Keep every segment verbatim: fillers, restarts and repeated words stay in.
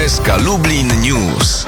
S K Lublin News.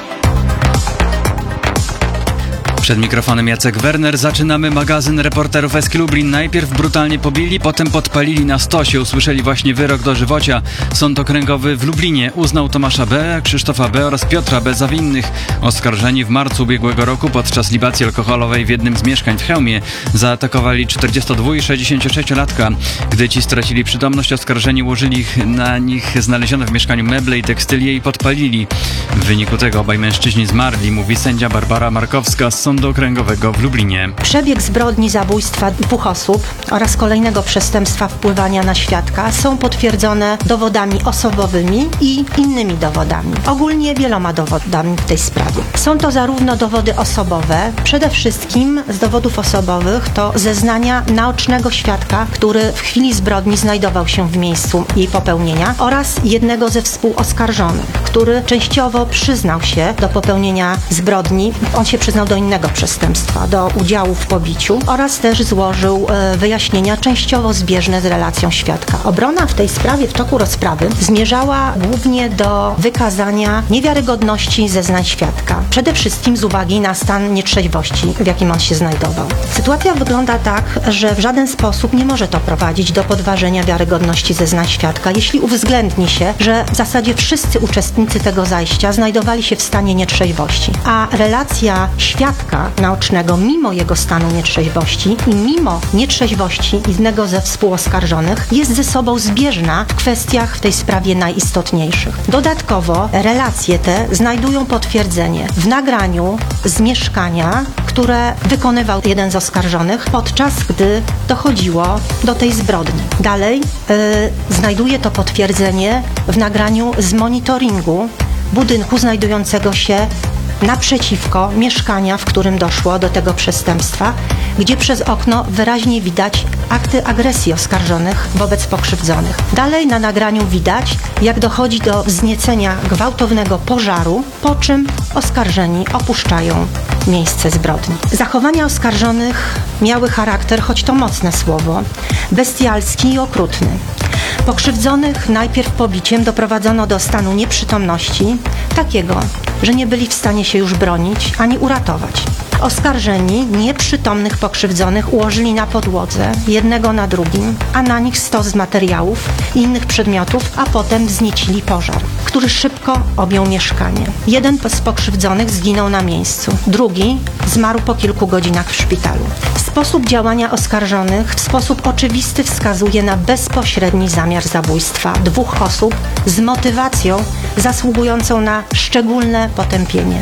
Przed mikrofonem Jacek Werner. Zaczynamy magazyn reporterów S K Lublin. Najpierw brutalnie pobili, potem podpalili na stosie. Usłyszeli właśnie wyrok dożywocia. Sąd okręgowy w Lublinie uznał Tomasza B., Krzysztofa B. oraz Piotra B. za winnych. Oskarżeni w marcu ubiegłego roku podczas libacji alkoholowej w jednym z mieszkań w Chełmie zaatakowali czterdziestodwu- i sześćdziesięciosześciolatka. Gdy ci stracili przytomność, oskarżeni ułożyli na nich znalezione w mieszkaniu meble i tekstylie i podpalili. W wyniku tego obaj mężczyźni zmarli, mówi sędzia Barbara Markowska z Sądu Okręgowego w Lublinie. Przebieg zbrodni zabójstwa dwóch osób oraz kolejnego przestępstwa wpływania na świadka są potwierdzone dowodami osobowymi i innymi dowodami. Ogólnie wieloma dowodami w tej sprawie. Są to zarówno dowody osobowe, przede wszystkim z dowodów osobowych to zeznania naocznego świadka, który w chwili zbrodni znajdował się w miejscu jej popełnienia, oraz jednego ze współoskarżonych, który częściowo przyznał się do popełnienia zbrodni. On się przyznał do innego przestępstwa, do udziału w pobiciu, oraz też złożył e, wyjaśnienia częściowo zbieżne z relacją świadka. Obrona w tej sprawie w toku rozprawy zmierzała głównie do wykazania niewiarygodności zeznań świadka. Przede wszystkim z uwagi na stan nietrzeźwości, w jakim on się znajdował. Sytuacja wygląda tak, że w żaden sposób nie może to prowadzić do podważenia wiarygodności zeznań świadka, jeśli uwzględni się, że w zasadzie wszyscy uczestnicy tego zajścia znajdowali się w stanie nietrzeźwości, a relacja świadka naocznego, mimo jego stanu nietrzeźwości i mimo nietrzeźwości jednego ze współoskarżonych, jest ze sobą zbieżna w kwestiach w tej sprawie najistotniejszych. Dodatkowo relacje te znajdują potwierdzenie w nagraniu z mieszkania, które wykonywał jeden z oskarżonych, podczas gdy dochodziło do tej zbrodni. Dalej yy, znajduje to potwierdzenie w nagraniu z monitoringu budynku znajdującego się naprzeciwko mieszkania, w którym doszło do tego przestępstwa, gdzie przez okno wyraźnie widać akty agresji oskarżonych wobec pokrzywdzonych. Dalej na nagraniu widać, jak dochodzi do wzniecenia gwałtownego pożaru, po czym oskarżeni opuszczają miejsce zbrodni. Zachowania oskarżonych miały charakter, choć to mocne słowo, bestialski i okrutny. Pokrzywdzonych najpierw pobiciem doprowadzono do stanu nieprzytomności, takiego, że nie byli w stanie się już bronić ani uratować. Oskarżeni nieprzytomnych pokrzywdzonych ułożyli na podłodze, jednego na drugim, a na nich stos z materiałów i innych przedmiotów, a potem wzniecili pożar, który szybko objął mieszkanie. Jeden z pokrzywdzonych zginął na miejscu, drugi zmarł po kilku godzinach w szpitalu. Sposób działania oskarżonych w sposób oczywisty wskazuje na bezpośredni zamiar zabójstwa dwóch osób z motywacją zasługującą na szczególne potępienie.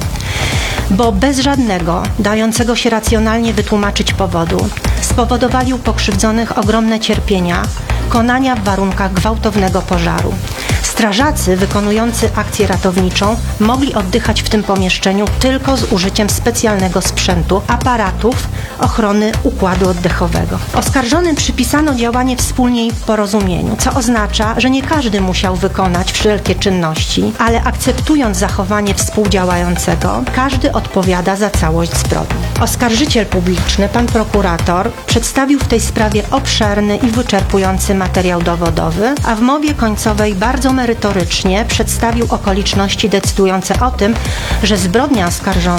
Bo bez żadnego, dającego się racjonalnie wytłumaczyć powodu, spowodowali u pokrzywdzonych ogromne cierpienia, konania w warunkach gwałtownego pożaru. Strażacy wykonujący akcję ratowniczą mogli oddychać w tym pomieszczeniu tylko z użyciem specjalnego sprzętu, aparatów ochrony układu oddechowego. Oskarżonym przypisano działanie wspólnie i w porozumieniu, co oznacza, że nie każdy musiał wykonać wszelkie czynności, ale akceptując zachowanie współdziałającego, każdy odpowiada za całość zbrodni. Oskarżyciel publiczny, pan prokurator, przedstawił w tej sprawie obszerny i wyczerpujący materiał dowodowy, a w mowie końcowej bardzo merytorycznie przedstawił okoliczności decydujące o tym, że zbrodnia oskarżona